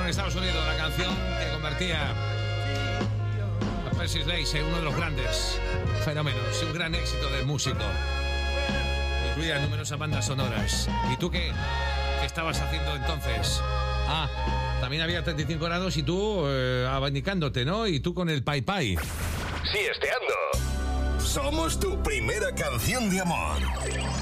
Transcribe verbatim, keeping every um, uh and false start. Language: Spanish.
en Estados Unidos, la canción que convertía a Percy Sledge en uno de los grandes fenómenos y un gran éxito del músico. Incluía numerosas bandas sonoras. ¿Y tú qué? ¿Qué estabas haciendo entonces? Ah, también había treinta y cinco grados y tú eh, abanicándote, ¿no? Y tú con el Pai Pai. Siesteando. Somos tu primera canción de amor.